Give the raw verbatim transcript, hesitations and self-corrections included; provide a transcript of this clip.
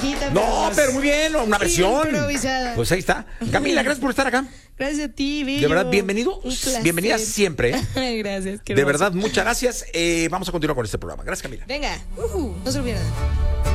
viejita. No, pero, pero muy bien, una versión. Improvisada. Pues ahí está. Camila, gracias por estar acá. Gracias a ti, Billo. De verdad, bienvenido. Un placer. Bienvenida siempre. ¿eh? Gracias. Qué De hermoso. verdad, muchas gracias. Eh, vamos a continuar con este programa. Gracias, Camila. Venga, uh-huh. No se olviden.